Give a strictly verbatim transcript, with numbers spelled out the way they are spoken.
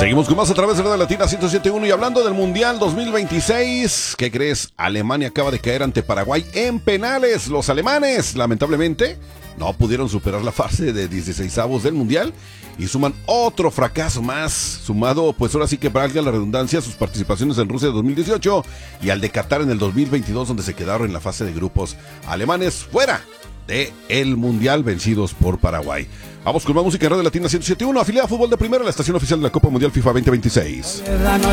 Seguimos con más a través de Radio Latina ciento siete punto uno y hablando del Mundial dos mil veintiséis. ¿Qué crees? Alemania acaba de caer ante Paraguay en penales. Los alemanes, lamentablemente, no pudieron superar la fase de dieciseisavos del Mundial y suman otro fracaso más, sumado, pues ahora sí que valga la redundancia, sus participaciones en Rusia de dos mil dieciocho y al de Qatar en el dos mil veintidós, donde se quedaron en la fase de grupos. Alemanes fuera de el Mundial, vencidos por Paraguay. Vamos con más música en Radio Latina ciento siete punto uno, afiliada a Fútbol de Primera, la estación oficial de la Copa Mundial FIFA veinte veintiséis. La